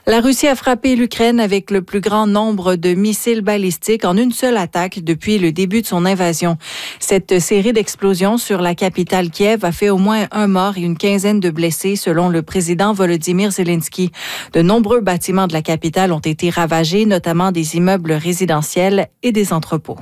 La Russie a frappé l'Ukraine avec le plus grand nombre de missiles balistiques en une seule attaque depuis le début de son invasion. Cette série d'explosions sur la capitale Kiev a fait au moins un mort et une quinzaine de blessés, selon le président Volodymyr Zelensky. De nombreux bâtiments de la capitale ont été ravagés, notamment des immeubles résidentiels et des entrepôts.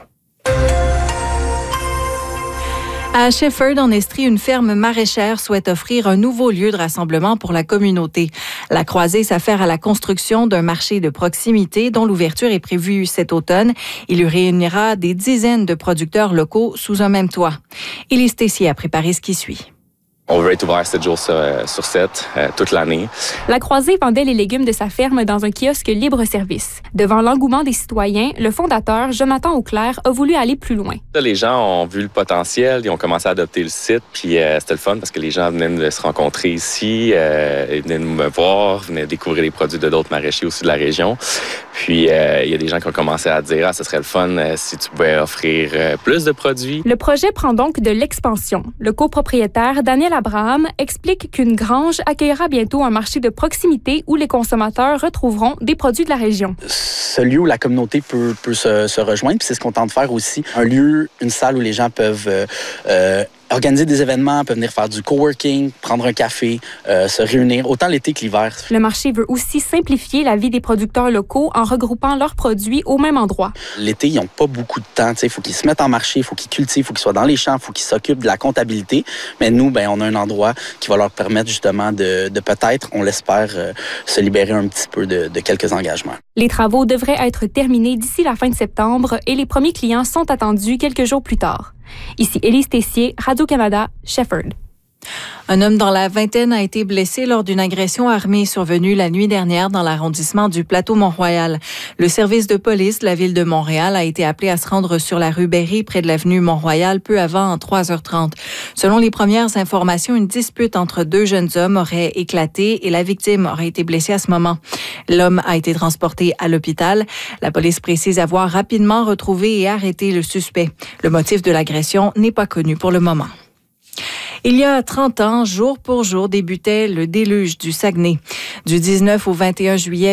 À Shefford, en Estrie, une ferme maraîchère souhaite offrir un nouveau lieu de rassemblement pour la communauté. La croisée s'affaire à la construction d'un marché de proximité dont l'ouverture est prévue cet automne. Il y réunira des dizaines de producteurs locaux sous un même toit. Élise Tessier a préparé ce qui suit. On veut être ouvert 7 jours sur 7, toute l'année. La croisée vendait les légumes de sa ferme dans un kiosque libre-service. Devant l'engouement des citoyens, le fondateur, Jonathan Auclair, a voulu aller plus loin. Les gens ont vu le potentiel, ils ont commencé à adopter le site, puis c'était le fun parce que les gens venaient de se rencontrer ici, ils venaient me voir, venaient découvrir les produits de d'autres maraîchers aussi de la région. Puis il y a des gens qui ont commencé à dire « Ah, ce serait le fun si tu pouvais offrir plus de produits. » Le projet prend donc de l'expansion. Le copropriétaire, Daniel Abraham, explique qu'une grange accueillera bientôt un marché de proximité où les consommateurs retrouveront des produits de la région. Ce lieu où la communauté peut se rejoindre, puis c'est ce qu'on tente de faire aussi. Un lieu, une salle où les gens peuvent organiser des événements, peuvent venir faire du coworking, prendre un café, se réunir, autant l'été que l'hiver. Le marché veut aussi simplifier la vie des producteurs locaux en regroupant leurs produits au même endroit. L'été, ils n'ont pas beaucoup de temps. Il faut qu'ils se mettent en marché, il faut qu'ils cultivent, il faut qu'ils soient dans les champs, il faut qu'ils s'occupent de la comptabilité. Mais nous, on a un endroit qui va leur permettre justement de peut-être, on l'espère, se libérer un petit peu de quelques engagements. Les travaux devraient être terminés d'ici la fin de septembre et les premiers clients sont attendus quelques jours plus tard. Ici Élise Tessier, Radio-Canada, Shefford. Un homme dans la vingtaine a été blessé lors d'une agression armée survenue la nuit dernière dans l'arrondissement du Plateau-Mont-Royal. Le service de police de la ville de Montréal a été appelé à se rendre sur la rue Berry, près de l'avenue Mont-Royal, peu avant 3h30. Selon les premières informations, une dispute entre deux jeunes hommes aurait éclaté et la victime aurait été blessée à ce moment. L'homme a été transporté à l'hôpital. La police précise avoir rapidement retrouvé et arrêté le suspect. Le motif de l'agression n'est pas connu pour le moment. Il y a 30 ans, jour pour jour, débutait le déluge du Saguenay. Du 19 au 21 juillet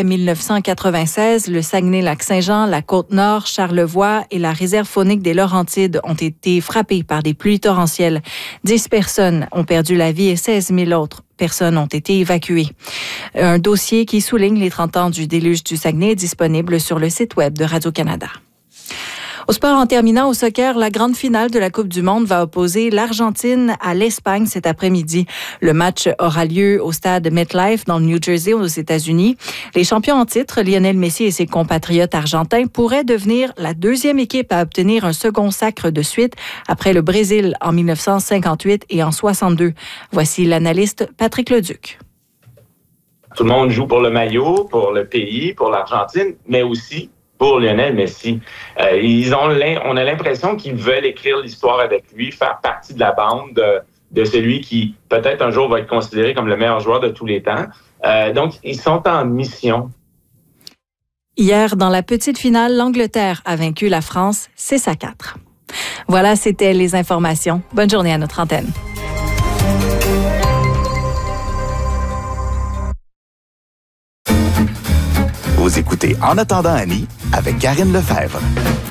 1996, le Saguenay-Lac-Saint-Jean, la Côte-Nord, Charlevoix et la réserve faunique des Laurentides ont été frappés par des pluies torrentielles. 10 personnes ont perdu la vie et 16 000 autres personnes ont été évacuées. Un dossier qui souligne les 30 ans du déluge du Saguenay est disponible sur le site web de Radio-Canada. Au sport, en terminant au soccer, la grande finale de la Coupe du Monde va opposer l'Argentine à l'Espagne cet après-midi. Le match aura lieu au stade MetLife dans le New Jersey aux États-Unis. Les champions en titre, Lionel Messi et ses compatriotes argentins, pourraient devenir la deuxième équipe à obtenir un second sacre de suite après le Brésil en 1958 et en 62. Voici l'analyste Patrick Leduc. Tout le monde joue pour le maillot, pour le pays, pour l'Argentine, mais aussi pour Lionel Messi. On a l'impression qu'ils veulent écrire l'histoire avec lui, faire partie de la bande de celui qui, peut-être un jour, va être considéré comme le meilleur joueur de tous les temps. Donc, ils sont en mission. Hier, dans la petite finale, l'Angleterre a vaincu la France 6-4. Voilà, c'était les informations. Bonne journée à notre antenne. Vous écoutez En attendant Annie avec Karine Lefebvre.